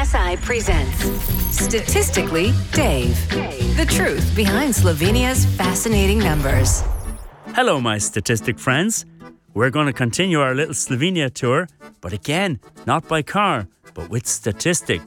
SI presents Statistically Dave. The truth behind Slovenia's fascinating numbers. Hello, my statistic friends. We're going to continue our little Slovenia tour, but again, not by car, but with statistics.